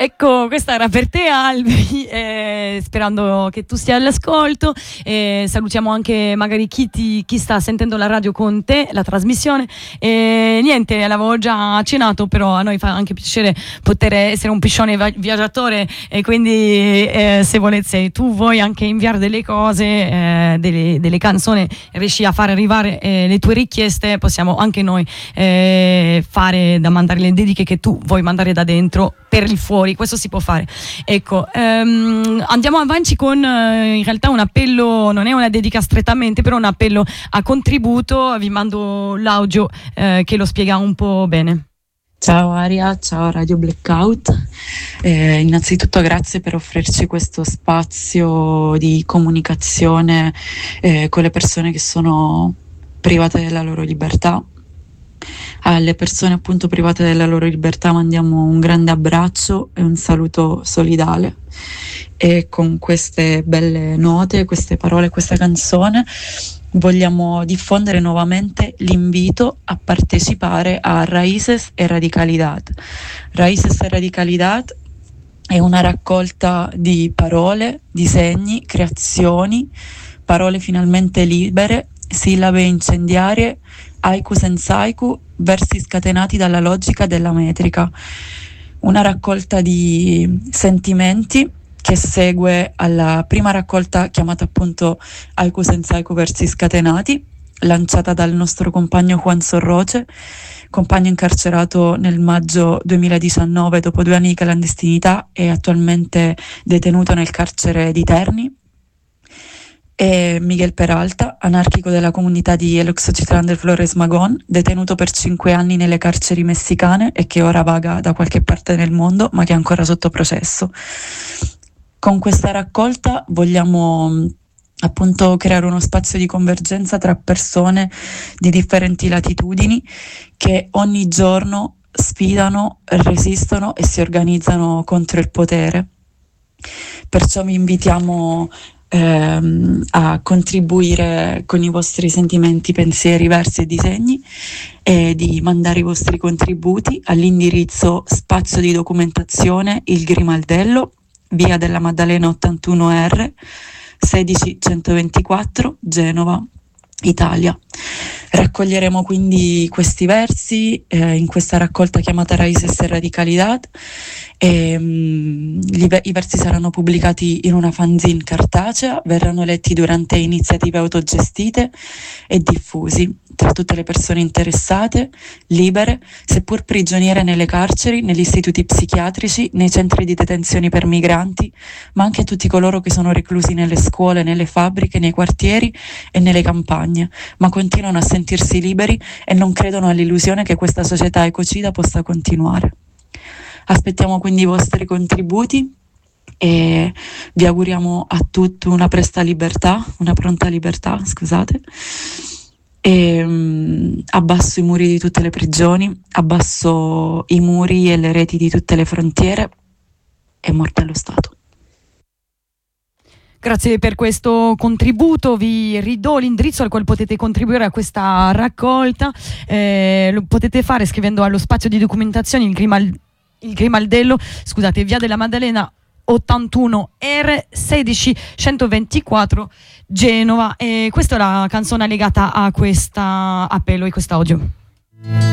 Ecco, questa era per te, Albi, sperando che tu stia all'ascolto. Salutiamo anche magari chi sta sentendo la radio con te, la trasmissione. Niente, l'avevo già accennato, però a noi fa anche piacere poter essere un piscione viaggiatore, e quindi se tu vuoi anche inviare delle cose, delle canzoni, riesci a far arrivare le tue richieste, possiamo anche noi fare da mandare le dediche che tu vuoi mandare da dentro per il fuori. Questo si può fare. Ecco, andiamo avanti con in realtà un appello, non è una dedica strettamente, però un appello a contributo. Vi mando l'audio che lo spiega un po' bene. Ciao Aria, ciao Radio Blackout. Innanzitutto grazie per offrirci questo spazio di comunicazione con le persone che sono private della loro libertà. Alle persone appunto private della loro libertà mandiamo un grande abbraccio e un saluto solidale, e con queste belle note, queste parole, questa canzone vogliamo diffondere nuovamente l'invito a partecipare a Raíces e Radicalidad. Raíces e Radicalidad è una raccolta di parole, disegni, creazioni, parole finalmente libere, sillabe incendiarie, haiku senza haiku, versi scatenati dalla logica della metrica. Una raccolta di sentimenti che segue alla prima raccolta chiamata appunto Haiku senza haiku, versi scatenati, lanciata dal nostro compagno Juan Sorroce, compagno incarcerato nel maggio 2019 dopo 2 anni di clandestinità e attualmente detenuto nel carcere di Terni. E Miguel Peralta, anarchico della comunità di El Oxochitlán del Flores Magón, detenuto per 5 anni nelle carceri messicane e che ora vaga da qualche parte nel mondo, ma che è ancora sotto processo. Con questa raccolta vogliamo appunto creare uno spazio di convergenza tra persone di differenti latitudini che ogni giorno sfidano, resistono e si organizzano contro il potere. Perciò vi invitiamo a contribuire con i vostri sentimenti, pensieri, versi e disegni, e di mandare i vostri contributi all'indirizzo spazio di documentazione Il Grimaldello, via della Maddalena 81R 16124, Genova, Italia. Raccoglieremo quindi questi versi in questa raccolta chiamata Raíces e Radicalidad, e i versi saranno pubblicati in una fanzine cartacea, verranno letti durante iniziative autogestite e diffusi tra tutte le persone interessate, libere, seppur prigioniere nelle carceri, negli istituti psichiatrici, nei centri di detenzione per migranti, ma anche tutti coloro che sono reclusi nelle scuole, nelle fabbriche, nei quartieri e nelle campagne, ma continuano a sentirsi liberi e non credono all'illusione che questa società ecocida possa continuare. Aspettiamo quindi i vostri contributi e vi auguriamo a tutti una pronta libertà, scusate. E abbasso i muri di tutte le prigioni, abbasso i muri e le reti di tutte le frontiere, e morte allo Stato. Grazie per questo contributo, vi ridò l'indirizzo al quale potete contribuire a questa raccolta. Lo potete fare scrivendo allo spazio di documentazione il Grimaldello, scusate, via della Maddalena 81R 16124, Genova. E questa è la canzone legata a questo appello e quest'audio.